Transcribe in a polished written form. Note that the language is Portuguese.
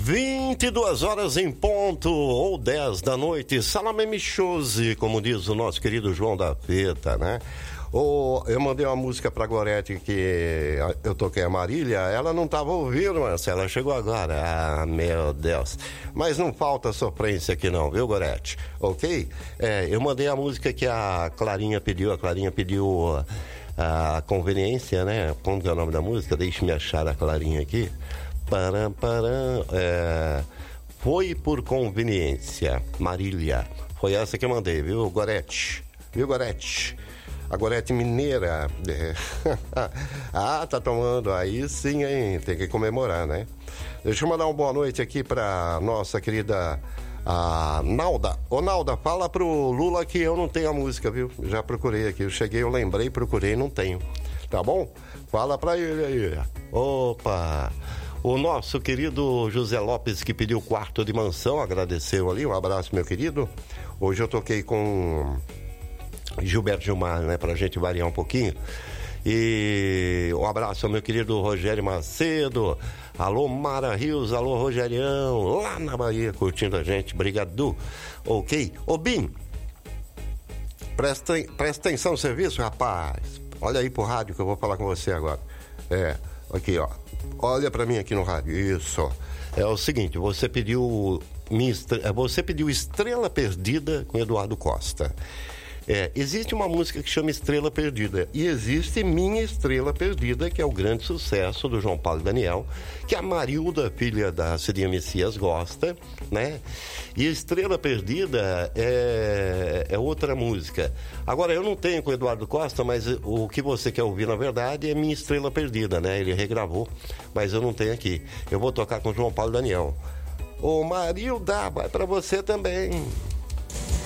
22 horas em ponto, ou 10 da noite, Salame Michose, como diz o nosso querido João da Feta, né? Eu mandei uma música pra Gorete que eu toquei a Marília, ela não tava ouvindo, Marcelo, ela chegou agora. Ah, meu Deus. Mas não falta sofrência aqui não, viu, Gorete? Ok? Eu mandei a música que a Clarinha pediu a Conveniência, né? Como que é o nome da música? Deixe-me achar a Clarinha aqui. Foi por conveniência, Marília. Foi essa que eu mandei, viu, Gorete? Viu, Gorete? A Gorete mineira. Ah, tá tomando. Aí sim, hein? Tem que comemorar, né? Deixa eu mandar uma boa noite aqui pra nossa querida Nalda. Ô, Nalda, fala pro Lula que eu não tenho a música, viu? Já procurei aqui. Eu cheguei, eu lembrei, procurei, não tenho. Tá bom? Fala pra ele aí. Opa! O nosso querido José Lopes, que pediu quarto de mansão, agradeceu ali. Um abraço, meu querido. Hoje eu toquei com Gilberto Gilmar, né, pra gente variar um pouquinho. E um abraço ao meu querido Rogério Macedo. Alô, Mara Rios, alô, Rogerião, lá na Bahia, curtindo a gente. Obrigado. Ok. Ô, Bim, presta atenção no serviço, rapaz. Olha aí pro rádio que eu vou falar com você agora. Aqui, ó. Olha pra mim aqui no rádio. Isso. É o seguinte, você pediu Estrela Perdida com Eduardo Costa. Existe uma música que chama Estrela Perdida e existe Minha Estrela Perdida, que é o grande sucesso do João Paulo e Daniel, que a Marilda, filha da Cidinha Messias, gosta, né? E Estrela Perdida é outra música. Agora, eu não tenho com o Eduardo Costa, mas o que você quer ouvir, na verdade, é Minha Estrela Perdida, né? Ele regravou, mas eu não tenho aqui. Eu vou tocar com o João Paulo e Daniel. Ô, Marilda, vai pra você também.